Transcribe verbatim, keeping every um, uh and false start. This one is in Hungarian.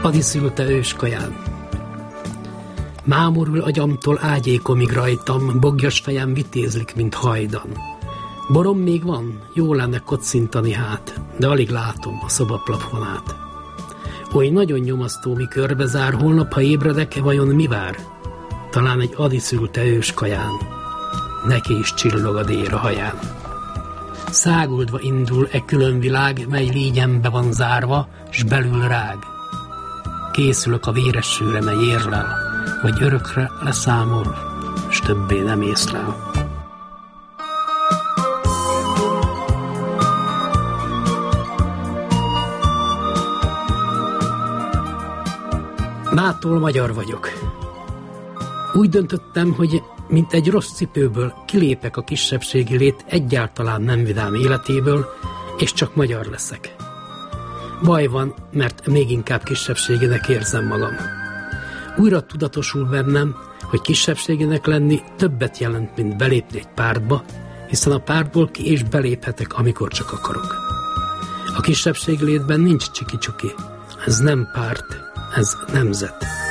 Adi szülte őskaján. Mámorul agyamtól ágyékomig rajtam, bogjas fejem vitézlik, mint hajdan. Borom még van, jó lenne kocintani hát, de alig látom a szobaplafonát. Oly nagyon nyomasztó, mi körbezár, holnap, ha ébredek, vajon mi vár? Talán egy Adi szülte őskaján, neki is csillog a dér a haján. Száguldva indul e külön világ, mely lényembe van zárva, s belül rág. Készülök a véres sűre, mely érlel, vagy örökre leszámol, s többé nem észlel. Mától magyar vagyok. Úgy döntöttem, hogy mint egy rossz cipőből kilépek a kisebbségi lét egyáltalán nem vidám életéből, és csak magyar leszek. Baj van, mert még inkább kisebbséginek érzem magam. Újra tudatosul bennem, hogy kisebbséginek lenni többet jelent, mint belépni egy pártba, hiszen a pártból ki és beléphetek, amikor csak akarok. A kisebbségi létben nincs csiki-csuki. Ez nem párt, ez nemzet.